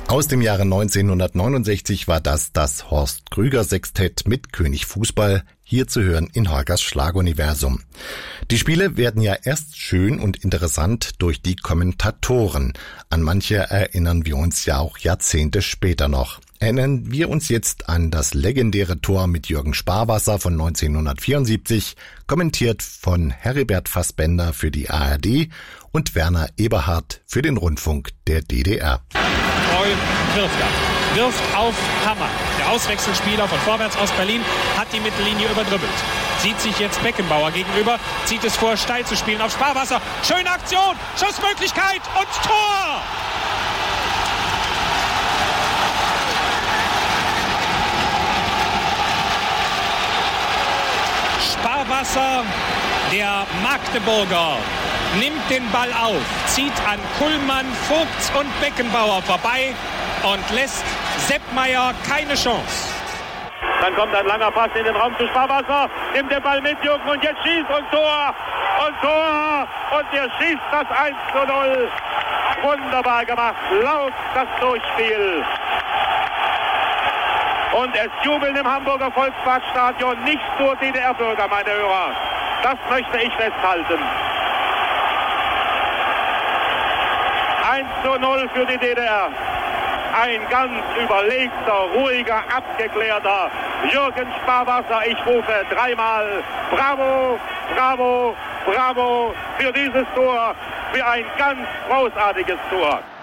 Aus dem Jahre 1969 war das Horst Krüger Sextett mit König Fußball, hier zu hören in Holgers Schlaguniversum. Die Spiele werden ja erst schön und interessant durch die Kommentatoren. An manche erinnern wir uns ja auch Jahrzehnte später noch. Erinnern wir uns jetzt an das legendäre Tor mit Jürgen Sparwasser von 1974, kommentiert von Heribert Fassbender für die ARD und Werner Eberhardt für den Rundfunk der DDR. Treu wirft auf Hammer. Der Auswechselspieler von Vorwärts aus Berlin hat die Mittellinie überdribbelt. Sieht sich jetzt Beckenbauer gegenüber, zieht es vor, steil zu spielen auf Sparwasser. Schöne Aktion, Schussmöglichkeit und Tor! Sparwasser, der Magdeburger, nimmt den Ball auf, zieht an Kullmann, Vogts und Beckenbauer vorbei und lässt Seppmeier keine Chance. Dann kommt ein langer Pass in den Raum zu Sparwasser, nimmt den Ball mit Jürgen und jetzt schießt und Tor! Und Tor! Und er schießt das 1:0. Wunderbar gemacht, laut das Durchspiel. Und es jubeln im Hamburger Volksparkstadion nicht nur DDR-Bürger, meine Hörer. Das möchte ich festhalten. 1:0 für die DDR. Ein ganz überlegter, ruhiger, abgeklärter Jürgen Sparwasser. Ich rufe dreimal Bravo, Bravo, Bravo für dieses Tor, für ein ganz großartiges Tor.